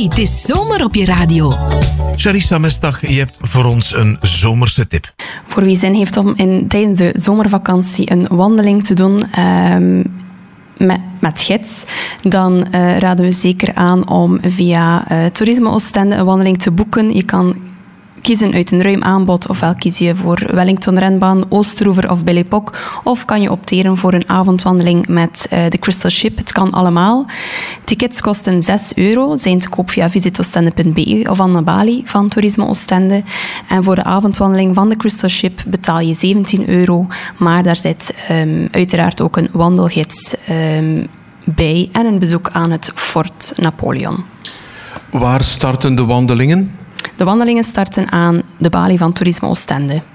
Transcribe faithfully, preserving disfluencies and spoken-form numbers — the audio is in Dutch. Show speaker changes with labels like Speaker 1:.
Speaker 1: Hey, het is zomer op je radio.
Speaker 2: Charissa Mestag, je hebt voor ons een zomerse tip.
Speaker 3: Voor wie zin heeft om in, tijdens de zomervakantie een wandeling te doen um, met, met gids, dan uh, raden we zeker aan om via uh, Toerisme Oostende een wandeling te boeken. Je kan kiezen uit een ruim aanbod, ofwel kies je voor Wellington Renbaan, Oosteroever of Belle Époque, of kan je opteren voor een avondwandeling met uh, de Crystal Ship. Het kan allemaal. Tickets kosten zes euro, zijn te koop via visitoostende punt b e of Anna Bali van Toerisme Oostende. En voor de avondwandeling van de Crystal Ship betaal je zeventien euro, maar daar zit um, uiteraard ook een wandelgids um, bij en een bezoek aan het Fort Napoleon.
Speaker 2: Waar starten de wandelingen?
Speaker 3: De wandelingen starten aan de balie van Toerisme Oostende.